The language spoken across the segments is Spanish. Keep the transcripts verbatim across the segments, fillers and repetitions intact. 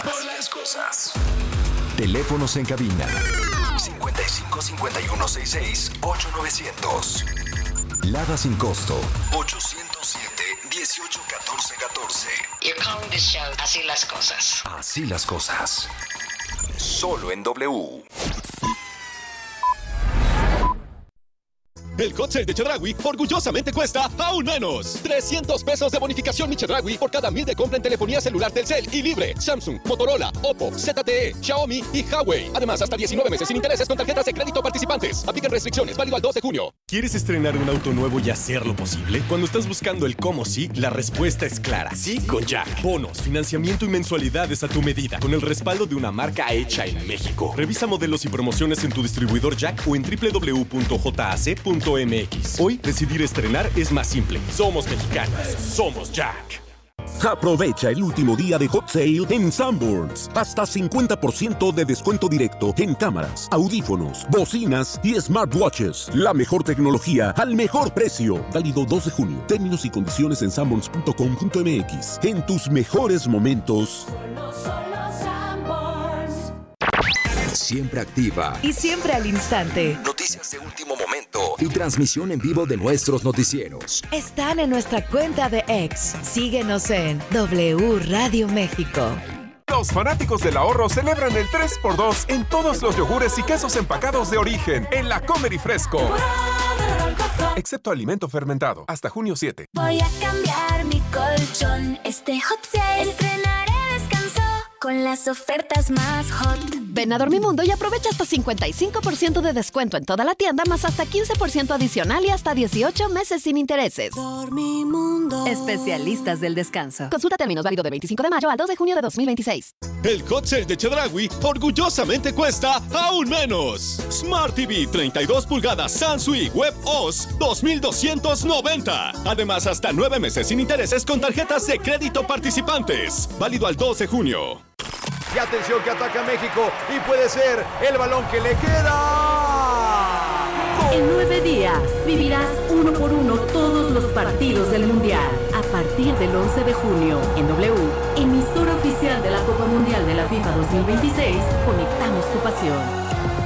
Por las cosas. Teléfonos en cabina cincuenta y cinco cincuenta y uno sesenta y seis ocho novecientos. Lada sin costo ochocientos siete dieciocho catorce catorce. You're calling this show Así las cosas. Así las cosas. Solo en W. El hot sale de Chedraui orgullosamente cuesta aún menos. trescientos pesos de bonificación Mi Chedraui por cada mil de compra en telefonía celular Telcel y libre. Samsung, Motorola, Oppo, Z T E, Xiaomi y Huawei. Además, hasta diecinueve meses sin intereses con tarjetas de crédito participantes. Aplican restricciones, válido al dos de junio. ¿Quieres estrenar un auto nuevo y hacerlo posible? Cuando estás buscando el cómo sí, la respuesta es clara. Sí con Jack. Bonos, financiamiento y mensualidades a tu medida, con el respaldo de una marca hecha en México. Revisa modelos y promociones en tu distribuidor Jack o en doble u doble u doble u punto jac punto m x. Hoy, decidir estrenar es más simple. Somos mexicanos. Somos Jack. Aprovecha el último día de Hot Sale en Sanborns. Hasta cincuenta por ciento de descuento directo en cámaras, audífonos, bocinas y smartwatches. La mejor tecnología al mejor precio. Válido dos de junio. Términos y condiciones en sanborns punto com punto m x. En tus mejores momentos. Solo, solo Sanborns. Siempre activa y siempre al instante. Noticias de último momento y transmisión en vivo de nuestros noticieros. Están en nuestra cuenta de X. Síguenos en W Radio México. Los fanáticos del ahorro celebran el tres por dos en todos los yogures y quesos empacados de origen en La Comer y Fresco. Excepto alimento fermentado. Hasta junio siete. Voy a cambiar mi colchón. Este hot sale. Estrenaré descanso con las ofertas más hot. Ven a Dormimundo y aprovecha hasta cincuenta y cinco por ciento de descuento en toda la tienda, más hasta quince por ciento adicional y hasta dieciocho meses sin intereses. Dormimundo. Especialistas del descanso. Consulta términos, válido de veinticinco de mayo al dos de junio de dos mil veintiséis. El hot sale de Chedraui orgullosamente cuesta aún menos. Smart T V treinta y dos pulgadas Sansui Web O S dos mil doscientos noventa. Además, hasta nueve meses sin intereses con tarjetas de crédito participantes. Válido al dos de junio. Y atención que ataca México y puede ser el balón que le queda. En nueve días vivirás uno por uno todos los partidos del Mundial. A partir del once de junio, en W, emisora oficial de la Copa Mundial de la FIFA dos mil veintiséis, conectamos tu pasión.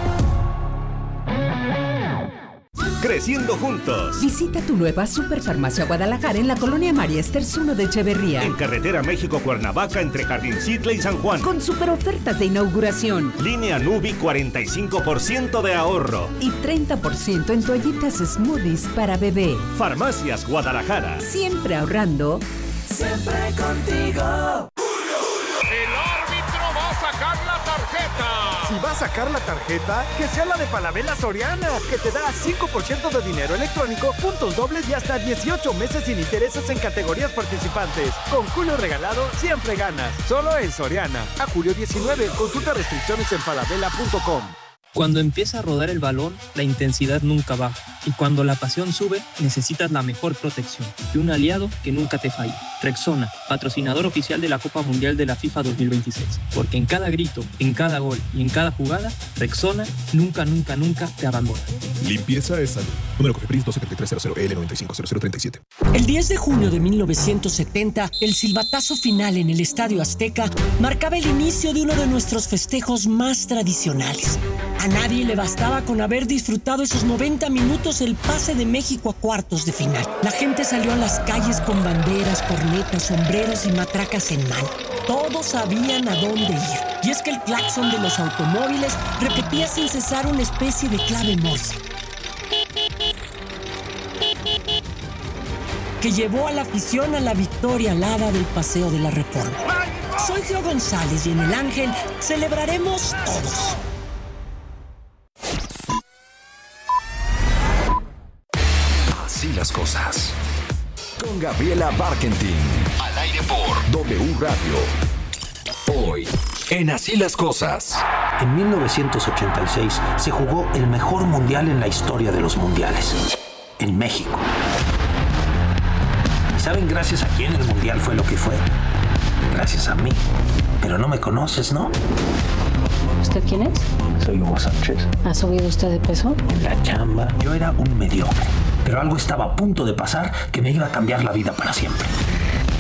Creciendo juntos. Visita tu nueva Superfarmacia Guadalajara en la colonia María Esters uno de Echeverría. En carretera México-Cuernavaca entre Jardincitle y San Juan. Con super ofertas de inauguración. Línea Nubi, cuarenta y cinco por ciento de ahorro. Y treinta por ciento en toallitas smoothies para bebé. Farmacias Guadalajara. Siempre ahorrando. Siempre contigo. El árbitro va a sacar la tarjeta. Si va a sacar la tarjeta, que sea la de Falabella Soriana, que te da cinco por ciento de dinero electrónico, puntos dobles y hasta dieciocho meses sin intereses en categorías participantes. Con Julio regalado, siempre ganas. Solo en Soriana. A julio diecinueve, consulta restricciones en falabella punto com. Cuando empieza a rodar el balón, la intensidad nunca baja. Y cuando la pasión sube, necesitas la mejor protección y un aliado que nunca te falle. Rexona, patrocinador oficial de la Copa Mundial de la FIFA dos mil veintiséis. Porque en cada grito, en cada gol y en cada jugada, Rexona nunca, nunca, nunca te abandona. Limpieza es salud. Número Cofepris dos siete tres cero cero L nueve cinco cero cero tres siete. El diez de junio de mil novecientos setenta, el silbatazo final en el Estadio Azteca marcaba el inicio de uno de nuestros festejos más tradicionales. A nadie le bastaba con haber disfrutado esos noventa minutos el pase de México a cuartos de final. La gente salió a las calles con banderas, cornetas, sombreros y matracas en mano. Todos sabían a dónde ir. Y es que el claxon de los automóviles repetía sin cesar una especie de clave Morse, que llevó a la afición a la victoria alada del Paseo de la Reforma. Soy Gio González y en El Ángel celebraremos todos. Así las cosas. Con Gabriela Barkentin. Al aire por W Radio. Hoy, en Así las cosas. En mil novecientos ochenta y seis se jugó el mejor mundial en la historia de los mundiales. En México. ¿Y saben gracias a quién el mundial fue lo que fue? Gracias a mí. Pero no me conoces, ¿no? ¿Usted quién es? Soy Hugo Sánchez. ¿Ha subido usted de peso? En la chamba. Yo era un mediocre. Pero algo estaba a punto de pasar que me iba a cambiar la vida para siempre.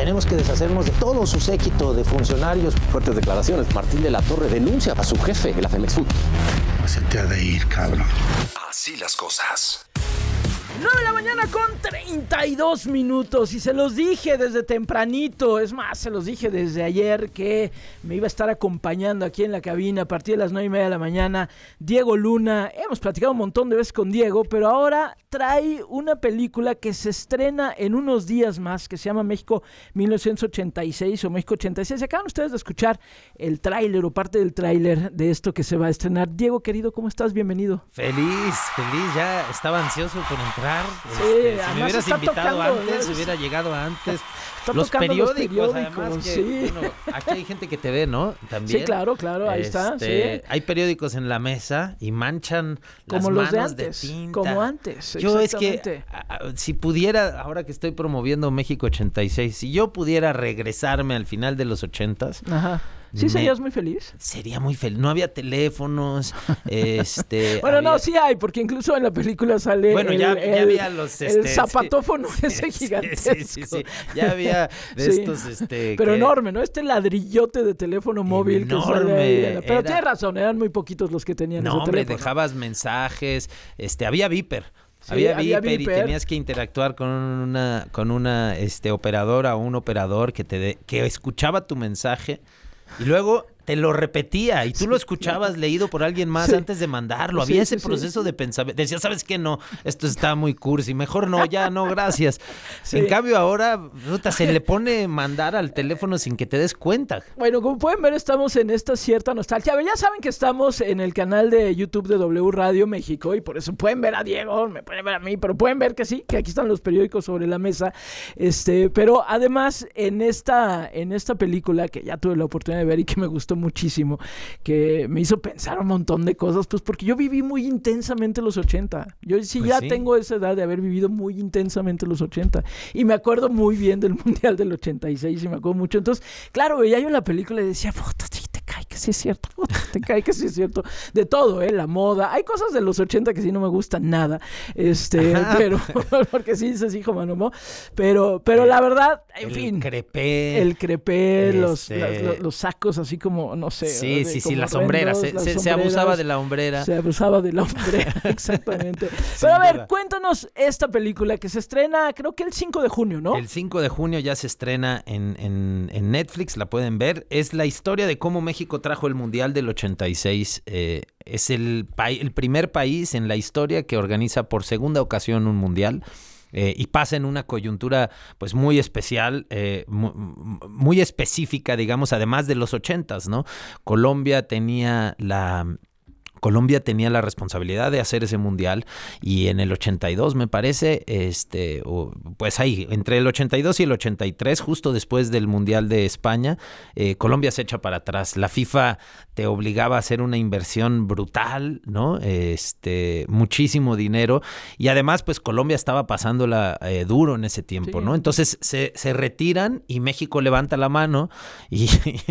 Tenemos que deshacernos de todo su séquito de funcionarios. Fuertes declaraciones. Martín de la Torre denuncia a su jefe, la Femex Food. Se te ha de ir, cabrón. Así las cosas. nueve de la mañana con treinta y dos minutos y se los dije desde tempranito, es más, se los dije desde ayer que me iba a estar acompañando aquí en la cabina a partir de las nueve y media de la mañana Diego Luna. Hemos platicado un montón de veces con Diego, pero ahora trae una película que se estrena en unos días más, que se llama México mil novecientos ochenta y seis o México ochenta y seis. Acaban ustedes de escuchar el tráiler o parte del tráiler de esto que se va a estrenar. Diego, querido, ¿cómo estás? Bienvenido. Feliz, feliz, ya estaba ansioso por entrar. Sí, este, si me hubieras invitado tocando, antes, ¿no? hubiera llegado antes. Los periódicos, los periódicos, además que, sí. bueno, aquí hay gente que te ve, ¿no? También. Sí, claro, claro, ahí este, está. Sí. Hay periódicos en la mesa y manchan como las los manos de, antes, de tinta. Como antes, Yo es que, a, a, si pudiera, ahora que estoy promoviendo México ochenta y seis, si yo pudiera regresarme al final de los ochentas... Ajá. ¿Sí serías muy feliz? Sería muy feliz. No había teléfonos, este... bueno, había... no, sí hay, porque incluso en la película sale bueno, el, ya, el, ya había los... Este, el zapatófono sí, ese gigantesco. Sí, sí, sí, ya había de sí. estos, este... Pero que... enorme, ¿no? Este ladrillote de teléfono móvil enorme, que sale ahí. Pero era... tienes razón, eran muy poquitos los que tenían no, ese hombre, teléfono. dejabas mensajes, este, había Viper. Sí, había, había Viper, Viper y tenías que interactuar con una, con una este, operadora o un operador que te de, que escuchaba tu mensaje y luego te lo repetía y tú lo escuchabas leído por alguien más sí. antes de mandarlo. Había sí, ese sí, proceso sí. de pensamiento. Decía, ¿sabes qué? No, esto está muy cursi. Mejor no, ya no, gracias. Sí. En cambio ahora, puta, se le pone mandar al teléfono sin que te des cuenta. Bueno, como pueden ver, estamos en esta cierta nostalgia. Ya saben que estamos en el canal de YouTube de W Radio México y por eso pueden ver a Diego, me pueden ver a mí, pero pueden ver que sí, que aquí están los periódicos sobre la mesa. Este, pero además, en esta, en esta película que ya tuve la oportunidad de ver y que me gustó muchísimo, que me hizo pensar un montón de cosas, pues porque yo viví muy intensamente los ochenta. Yo sí pues ya sí. tengo esa edad de haber vivido muy intensamente los ochenta. Y me acuerdo muy bien del Mundial del ochenta y seis y me acuerdo mucho. Entonces, claro, veía yo la película y decía, puta, sí, te cae que sí es cierto, puta, te cae que sí es cierto. De todo, ¿eh? La moda. Hay cosas de los ochenta que sí no me gustan nada. Este, Ajá. pero, porque sí dices, hijo, mano, ¿no? Pero, pero la verdad, en el fin. Crepé, el crepé. Este... Los, los, los, los sacos así como, no sé. Sí, sí, sí, las sombreras. Se, las se, se abusaba de la hombrera. Se abusaba de la hombrera, exactamente. Pero a ver, duda. Cuéntanos esta película que se estrena, creo que el cinco de junio, ¿no? El cinco de junio ya se estrena en, en, en Netflix, la pueden ver. Es la historia de cómo México trajo el Mundial del ochenta y seis. Eh, es el, pa- el primer país en la historia que organiza por segunda ocasión un Mundial. Eh, y pasa en una coyuntura pues muy especial, eh, muy, muy específica, digamos, además de los ochentas, ¿no? Colombia tenía la... Colombia tenía la responsabilidad de hacer ese mundial y en el ochenta y dos me parece, este, pues ahí, entre el ochenta y dos y el ochenta y tres, justo después del mundial de España, eh, Colombia se echa para atrás. La FIFA te obligaba a hacer una inversión brutal, ¿no? Este, muchísimo dinero y además pues Colombia estaba pasándola eh, duro en ese tiempo, sí. ¿no? Entonces se, se retiran y México levanta la mano y,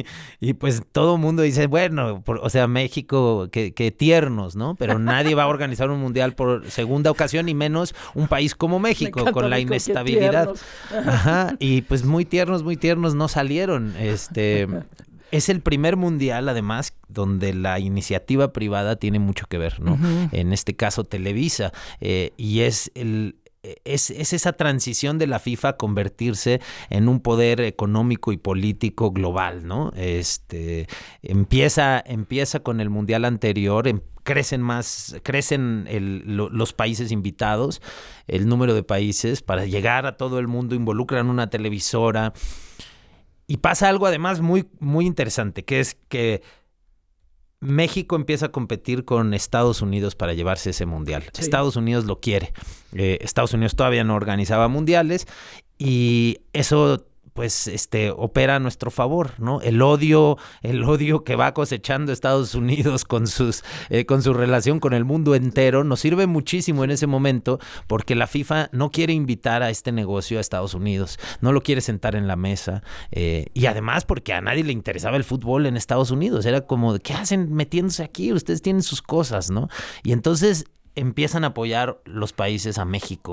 y pues todo el mundo dice, bueno, por, o sea, México, que, que tiernos, ¿no? Pero nadie va a organizar un mundial por segunda ocasión y menos un país como México con la México, inestabilidad. Ajá, y pues muy tiernos, muy tiernos no salieron. Este es el primer mundial, además, donde la iniciativa privada tiene mucho que ver, ¿no? Uh-huh. En este caso Televisa, eh, y es el Es, es esa transición de la FIFA a convertirse en un poder económico y político global, ¿no? Este empieza, empieza con el mundial anterior, em, crecen más, crecen el, lo, los países invitados, el número de países para llegar a todo el mundo, involucran una televisora y pasa algo además muy, muy interesante, que es que México empieza a competir con Estados Unidos para llevarse ese mundial. Sí. Estados Unidos lo quiere. Eh, Estados Unidos todavía no organizaba mundiales y eso pues este opera a nuestro favor, ¿no? El odio, el odio que va cosechando Estados Unidos con sus eh, con su relación con el mundo entero nos sirve muchísimo en ese momento porque la FIFA no quiere invitar a este negocio a Estados Unidos, no lo quiere sentar en la mesa eh, y además porque a nadie le interesaba el fútbol en Estados Unidos, era como, ¿qué hacen metiéndose aquí? Ustedes tienen sus cosas, ¿no? Y entonces empiezan a apoyar los países a México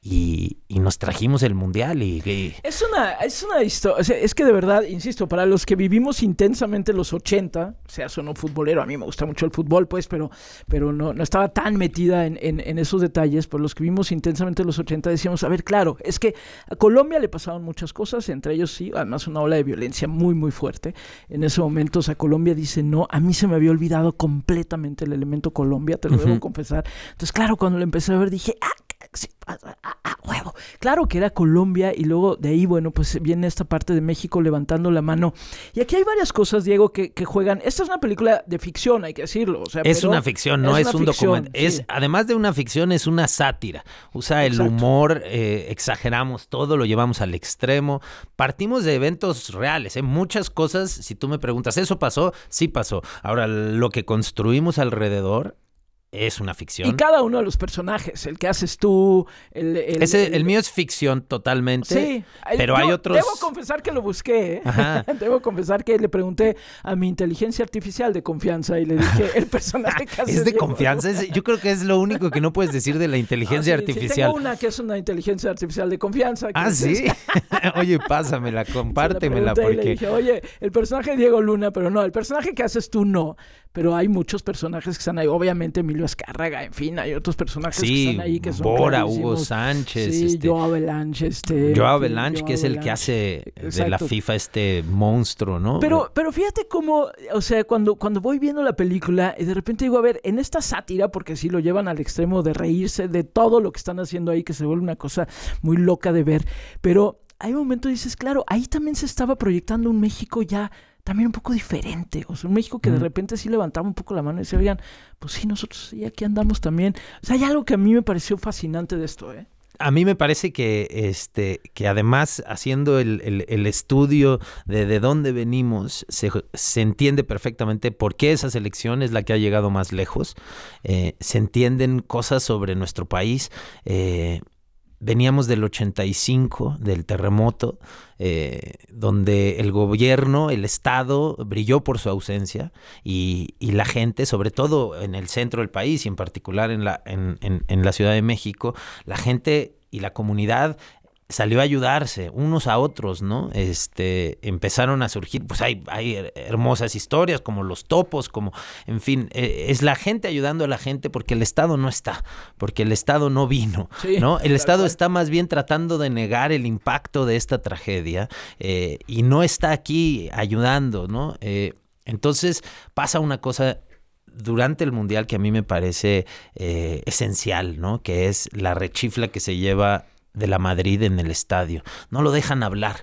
y, y nos trajimos el Mundial. Y, y... Es una, es una historia, o sea, es que de verdad, insisto, para los que vivimos intensamente los ochenta, seas o no futbolero, a mí me gusta mucho el fútbol, pues, pero, pero no, no estaba tan metida en, en, en esos detalles, por los que vivimos intensamente los ochenta decíamos, a ver, claro, es que a Colombia le pasaban muchas cosas, entre ellos sí, además una ola de violencia muy, muy fuerte. En ese momento, o sea, Colombia dice, no, a mí se me había olvidado completamente el elemento Colombia, te lo uh-huh. debo confesar. Entonces, claro, cuando lo empecé a ver dije, ah, sí, ah, ah, ah, huevo. Claro que era Colombia y luego de ahí, bueno, pues viene esta parte de México levantando la mano. Y aquí hay varias cosas, Diego, que, que juegan. Esta es una película de ficción, hay que decirlo. O sea, es una ficción, no es, es un documental. Sí. Es, además de una ficción, es una sátira. Usa el Exacto. humor, eh, exageramos todo, lo llevamos al extremo. Partimos de eventos reales, ¿eh? Muchas cosas, si tú me preguntas, ¿eso pasó? Sí pasó. Ahora, lo que construimos alrededor es una ficción. Y cada uno de los personajes, el que haces tú, el... el, Ese, el, el mío es ficción totalmente, sí, pero yo hay otros... Debo confesar que lo busqué, ¿eh? Ajá. Debo confesar que le pregunté a mi inteligencia artificial de confianza y le dije, el personaje que haces... ¿Es de Diego? confianza? Es, yo creo que es lo único que no puedes decir de la inteligencia ah, sí, artificial. Sí, tengo una que es una inteligencia artificial de confianza. Ah, ¿sí? Oye, pásamela, compártemela, porque... le dije, oye, el personaje de Diego Luna, pero no, el personaje que haces tú no. Pero hay muchos personajes que están ahí, obviamente Emilio Azcárraga, en fin, hay otros personajes sí, que están ahí que son Bora, Hugo Sánchez. Sí, este, Joao Avalanche. Este, Joao Avalanche, que es el Avalanche. que hace Exacto. de la FIFA este monstruo, ¿no? Pero, pero fíjate cómo, o sea, cuando, cuando voy viendo la película y de repente digo, a ver, en esta sátira, porque sí lo llevan al extremo de reírse de todo lo que están haciendo ahí, que se vuelve una cosa muy loca de ver, pero hay momentos dices, claro, ahí también se estaba proyectando un México ya también un poco diferente, o sea, un México que de repente sí levantaba un poco la mano y decía, oigan, pues sí, nosotros sí, aquí andamos también. O sea, hay algo que a mí me pareció fascinante de esto, ¿eh? A mí me parece que este que además haciendo el, el, el estudio de, de dónde venimos se, se entiende perfectamente por qué esa selección es la que ha llegado más lejos. Eh, se entienden cosas sobre nuestro país. Eh, veníamos del ochenta y cinco, del terremoto, eh, donde el gobierno, el Estado brilló por su ausencia y, y la gente, sobre todo en el centro del país y en particular en la, en, en, en la Ciudad de México, la gente y la comunidad salió a ayudarse unos a otros, ¿no? Este, empezaron a surgir, pues hay, hay hermosas historias como los topos, como, en fin, eh, es la gente ayudando a la gente porque el Estado no está, porque el Estado no vino, sí, ¿no? El Estado cual. está más bien tratando de negar el impacto de esta tragedia eh, y no está aquí ayudando, ¿no? Eh, entonces pasa una cosa durante el Mundial que a mí me parece eh, esencial, ¿no? Que es la rechifla que se lleva de la Madrid en el estadio. No lo dejan hablar.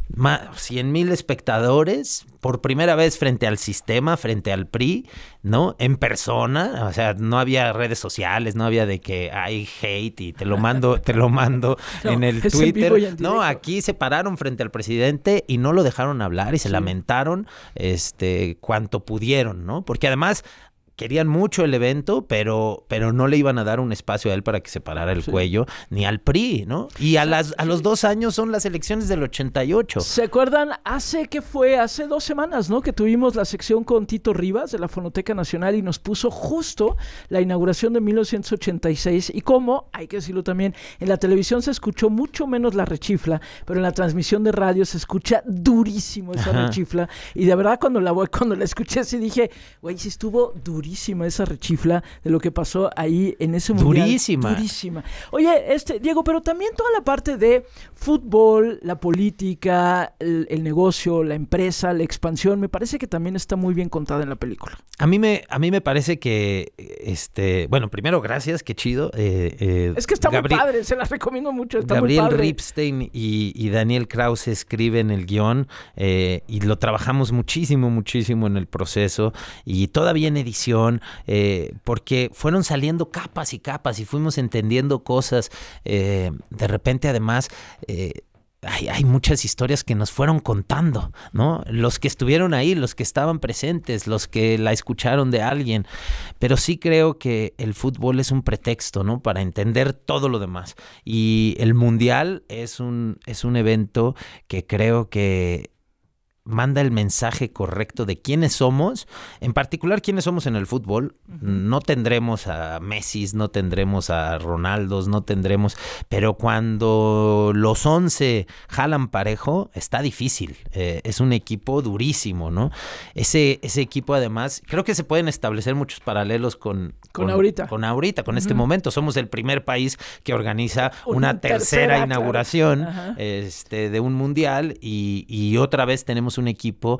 cien mil espectadores por primera vez frente al sistema, frente al P R I, ¿no? En persona, o sea, no había redes sociales, no había de que hay hate y te lo mando, te lo mando no, en el Twitter. En no, aquí se pararon frente al presidente y no lo dejaron hablar y se sí. lamentaron este cuanto pudieron, ¿no? Porque además querían mucho el evento, pero, pero no le iban a dar un espacio a él para que se parara el sí. cuello, ni al P R I, ¿no? Y a las a los dos años son las elecciones del ochenta y ocho. ¿Se acuerdan? Hace, ¿qué fue? Hace dos semanas, ¿no? Que tuvimos la sección con Tito Rivas de la Fonoteca Nacional y nos puso justo la inauguración de mil novecientos ochenta y seis y cómo, hay que decirlo también, en la televisión se escuchó mucho menos la rechifla, pero en la transmisión de radio se escucha durísimo esa Ajá. rechifla y de verdad cuando la, cuando la escuché así dije, güey, sí estuvo durísimo. Durísima esa rechifla de lo que pasó ahí en ese mundial. Durísima. Durísima. Oye, este, Diego, pero también toda la parte de fútbol, la política, el, el negocio, la empresa, la expansión, me parece que también está muy bien contada en la película. A mí me, a mí me parece que, este, bueno, primero, gracias, qué chido. Eh, eh, es que está Gabri- muy padre, se las recomiendo mucho, está Gabriel muy padre. Ripstein y, y Daniel Krause escriben el guión eh, y lo trabajamos muchísimo, muchísimo en el proceso y todavía en edición. Eh, porque fueron saliendo capas y capas y fuimos entendiendo cosas. Eh, de repente, además, eh, hay, hay muchas historias que nos fueron contando, ¿no? Los que estuvieron ahí, los que estaban presentes, los que la escucharon de alguien. Pero sí creo que el fútbol es un pretexto, ¿no? Para entender todo lo demás. Y el Mundial es un, es un evento que creo que manda el mensaje correcto de quiénes somos, en particular quiénes somos en el fútbol. Uh-huh. No tendremos a Messi, no tendremos a Ronaldos, no tendremos, pero cuando los once jalan parejo, está difícil. Eh, es un equipo durísimo, ¿no? Ese, ese equipo además, creo que se pueden establecer muchos paralelos con... Con, con ahorita. Con ahorita, con uh-huh. este momento. Somos el primer país que organiza una, una tercera, tercera inauguración claro. este, de un mundial y, y otra vez tenemos un equipo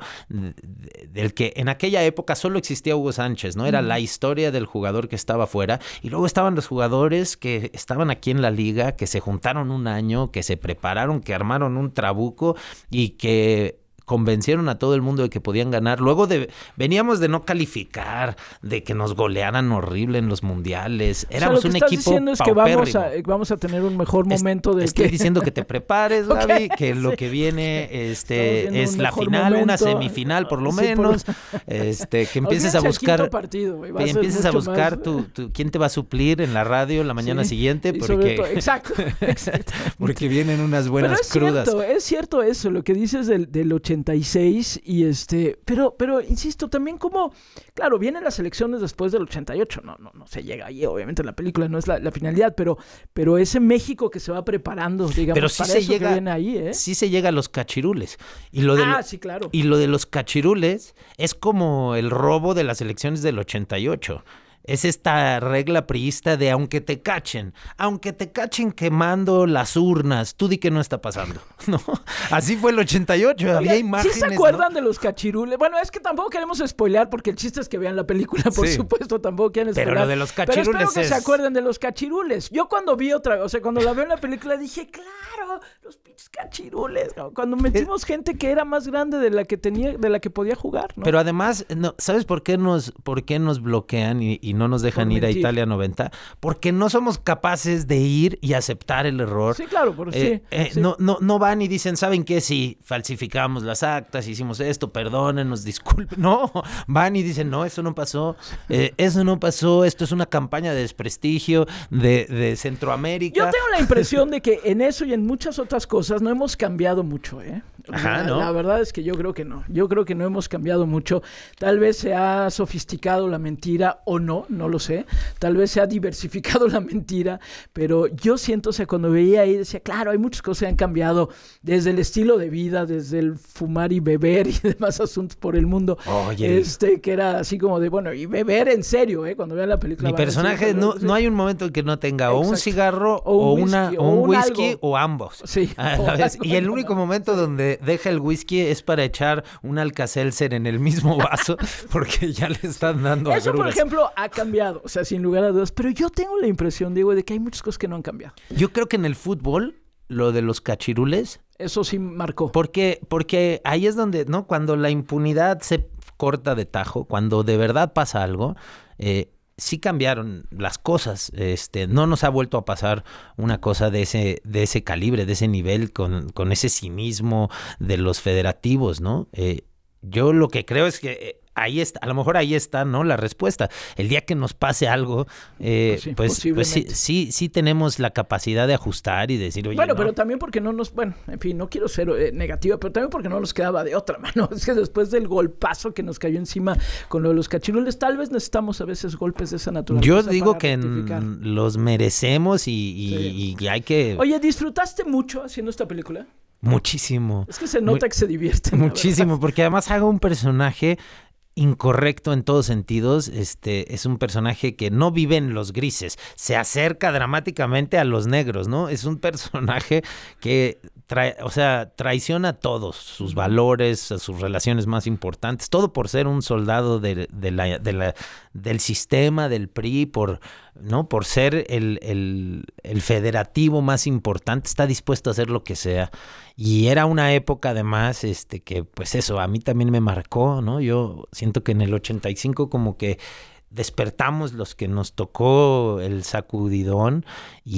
del que en aquella época solo existía Hugo Sánchez, ¿no? Era mm. la historia del jugador que estaba afuera y luego estaban los jugadores que estaban aquí en la liga, que se juntaron un año, que se prepararon, que armaron un trabuco y que convencieron a todo el mundo de que podían ganar. Luego de veníamos de no calificar, de que nos golearan horrible en los mundiales. Éramos o sea, un equipo diciendo es que vamos a, vamos a tener un mejor momento de Estoy que... diciendo que te prepares, Gaby, okay, que sí. lo que viene este es la final, momento. una semifinal por lo sí, menos, por... este que empieces a buscar partido, wey, que empieces a buscar tu, tu quién te va a suplir en la radio la mañana sí, siguiente porque todo, exacto, exacto. porque vienen unas buenas es crudas. Cierto, es cierto eso, lo que dices del, del ochenta y seis y este, pero, pero insisto, también como, claro, vienen las elecciones después del ochenta y ocho, no, no, no se llega ahí, obviamente la película no es la, la finalidad, pero, pero ese México que se va preparando, digamos, pero sí para se eso llega, que viene ahí, ¿eh? Sí se llega a los cachirules. Y lo de ah, lo, sí, claro. Y lo de los cachirules es como el robo de las elecciones del ochenta y ocho. Es esta regla priista de aunque te cachen, aunque te cachen quemando las urnas, tú di que no está pasando, ¿no? Así fue el ochenta y ocho, Oiga, había imágenes, ¿sí se acuerdan ¿no? de los cachirules? Bueno, es que tampoco queremos spoilear porque el chiste es que vean la película, por sí. supuesto, tampoco quieren spoilear. Pero lo de los cachirules Pero espero que es... se acuerden de los cachirules. Yo cuando vi otra, o sea, cuando la veo en la película dije, claro, los pinches cachirules, cuando metimos es... gente que era más grande de la que tenía, de la que podía jugar, ¿no? Pero además, no, ¿sabes por qué nos, por qué nos bloquean y, y no nos dejan ir a Italia noventa? Porque no somos capaces de ir y aceptar el error. Sí, claro, por eh, sí, eh, sí. No, no, no van y dicen, ¿saben qué? Sí, falsificamos las actas, hicimos esto, perdónenos, disculpen. No, van y dicen, no, eso no pasó, eh, eso no pasó, esto es una campaña de desprestigio de, de Centroamérica. Yo tengo la impresión de que en eso y en muchas otras cosas no hemos cambiado mucho, ¿eh? Ajá, la, ¿no? La verdad es que yo creo que no. Yo creo que no hemos cambiado mucho. Tal vez se ha sofisticado la mentira o no, no lo sé. Tal vez se ha diversificado la mentira, pero yo siento, o sea, cuando veía ahí, decía, claro, hay muchas cosas que han cambiado, desde el estilo de vida, desde el fumar y beber y demás asuntos por el mundo. Oye. Este, que era así como de, bueno, y beber en serio, ¿eh? Cuando vean la película. Mi personaje, decir, no, sí. no hay un momento en que no tenga o un cigarro o un o, una, whisky, o un o un whisky algo. o ambos. Sí. A la vez. Y el único momento donde deja el whisky es para echar un Alka-Seltzer en el mismo vaso porque ya le están dando Eso, agruras. por ejemplo, ha cambiado, o sea, sin lugar a dudas. Pero yo tengo la impresión, Diego, de que hay muchas cosas que no han cambiado. Yo creo que en el fútbol, lo de los cachirules... Eso sí marcó. Porque, porque ahí es donde, ¿no? Cuando la impunidad se corta de tajo, cuando de verdad pasa algo... Eh, sí cambiaron las cosas, este, no nos ha vuelto a pasar una cosa de ese, de ese calibre, de ese nivel, con, con ese cinismo de los federativos, ¿no? Eh, yo lo que creo es que eh, ahí está, a lo mejor ahí está, ¿no? La respuesta. El día que nos pase algo, eh, pues, sí, pues, pues sí, sí, sí tenemos la capacidad de ajustar y decir, oye, bueno, no. pero también porque no nos, bueno, en fin, no quiero ser eh, negativa, pero también porque no nos quedaba de otra mano. Es que después del golpazo que nos cayó encima con lo de los cachirules, tal vez necesitamos a veces golpes de esa naturaleza. Yo digo que n- los merecemos y, y, sí. y hay que... Oye, ¿disfrutaste mucho haciendo esta película? Muchísimo. Es que se nota Muy, que se divierten. Muchísimo, porque además hago un personaje incorrecto en todos sentidos. Este es un personaje que no vive en los grises, se acerca dramáticamente a los negros, ¿no? Es un personaje que trae, o sea, traiciona a todos sus valores, a sus relaciones más importantes, todo por ser un soldado de, de la, de la, del sistema del P R I, por, ¿no? Por ser el, el, el federativo más importante, está dispuesto a hacer lo que sea. Y era una época además este que pues eso a mí también me marcó, ¿no? Yo siento que en el ochenta y cinco como que despertamos los que nos tocó el sacudidón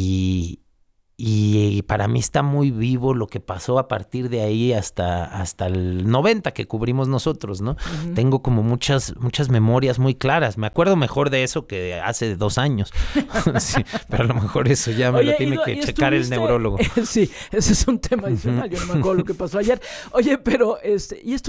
y Y para mí está muy vivo lo que pasó a partir de ahí hasta, hasta el noventa que cubrimos nosotros, ¿no? Uh-huh. Tengo como muchas, muchas memorias muy claras. Me acuerdo mejor de eso que hace dos años. Sí, pero a lo mejor eso ya me Oye, lo tiene y, que y checar el neurólogo. Sí, ese es un tema adicional. Uh-huh. Yo no me acuerdo lo que pasó ayer. Oye, pero este, ¿y esto